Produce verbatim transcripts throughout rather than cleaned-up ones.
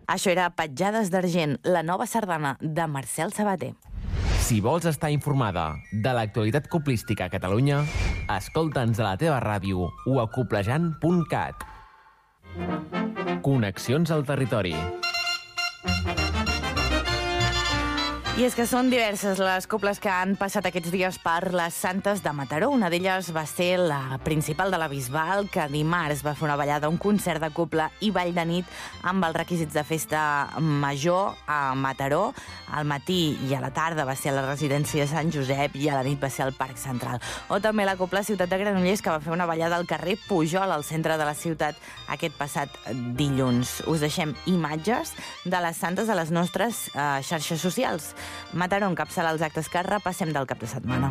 Això era Petjades d'Argent, la nova sardana de Marcel Sabater. Si vols estar informada de l'actualitat coplística a Catalunya, escolta'ns a la teva ràdio o a coplejant punt cat. Connexions al territori. I és que són diverses les coples que han passat aquests dies per les Santes de Mataró. Una d'elles va ser la principal de la Bisbal, que dimarts va fer una ballada, un concert de copla i ball de nit amb els requisits de festa major a Mataró. Al matí i a la tarda va ser a la residència de Sant Josep i a la nit va ser al Parc Central. O també la copla Ciutat de Granollers, que va fer una ballada al carrer Pujol, al centre de la ciutat, aquest passat dilluns. Us deixem imatges de les Santes a les nostres eh, xarxes socials. Mataró encapçala els actes que repassem del cap de setmana.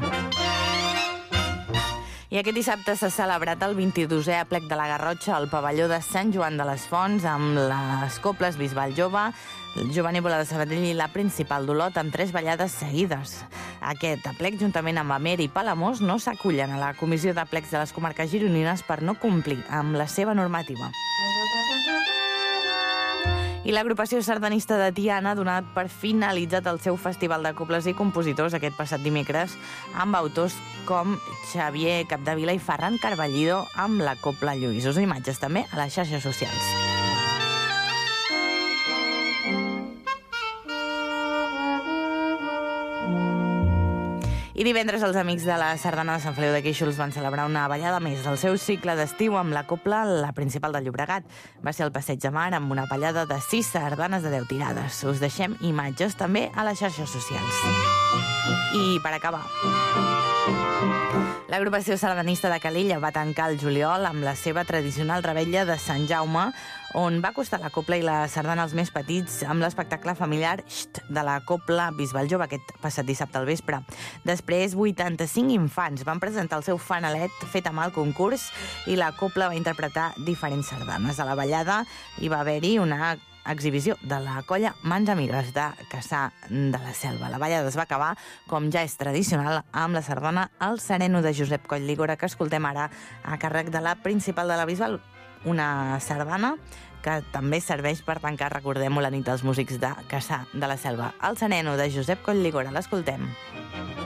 I aquest dissabte s'ha celebrat el vint-i-dosè aplec de la Garrotxa al pavelló de Sant Joan de les Fonts amb les coples Bisbal Jove, el Jovenívola de Sabadell i la Principal d'Olot amb tres ballades seguides. Aquest aplec, juntament amb Amer i Palamós, no s'acullen a la Comissió d'Aplecs de les Comarques Gironines per no complir amb la seva normativa. I l'agrupació sardanista de Tiana ha donat per finalitzat el seu festival de cobles i compositors aquest passat dimecres amb autors com Xavier Capdevila i Ferran Carballido amb la copla Lluís. Us imatges també a les xarxes socials. I divendres els amics de la Sardana de Sant Feliu de Guíxols van celebrar una ballada més del seu cicle d'estiu amb la copla La Principal del Llobregat. Va ser el Passeig de Mar amb una ballada de sis sardanes de deu tirades. Us deixem imatges també a les xarxes socials. I per acabar, l'agrupació sardanista de Calella va tancar el juliol amb la seva tradicional revetlla de Sant Jaume, on va costar la copla i la sardana als més petits amb l'espectacle familiar Xt! De la copla Bisbal Jove aquest passat dissabte al vespre. Després, vuitanta-cinc infants van presentar el seu fanalet fet amb el concurs i la copla va interpretar diferents sardanes. A la ballada hi va haver-hi una exhibició de la colla Mans Amigues de Cassà de la Selva. La ballada es va acabar, com ja és tradicional, amb la sardana El Sereno de Josep Coll-Lígora, que escoltem ara a càrrec de la Principal de la Bisbal, una sardana que també serveix per tancar, recordem-ho, la nit dels músics de Cassà de la Selva. El Sereno de Josep Coll-Lígora, l'escoltem.